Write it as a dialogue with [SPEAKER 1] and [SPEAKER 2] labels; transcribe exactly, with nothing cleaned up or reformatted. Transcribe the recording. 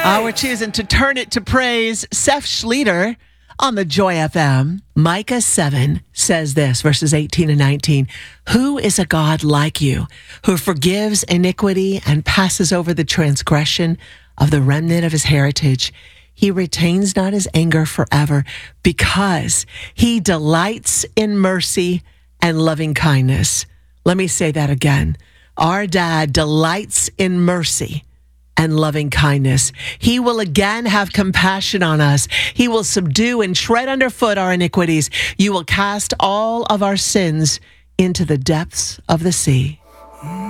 [SPEAKER 1] Uh, we're choosing to turn it to praise. Seth Schleter on the Joy F M. Micah seven says this, verses eighteen and nineteen. Who is a God like you, who forgives iniquity and passes over the transgression of the remnant of his heritage? He retains not his anger forever, because he delights in mercy and loving kindness. Let me say that again. Our dad delights in mercy and loving kindness. He will again have compassion on us. He will subdue and tread underfoot our iniquities. You will cast all of our sins into the depths of the sea.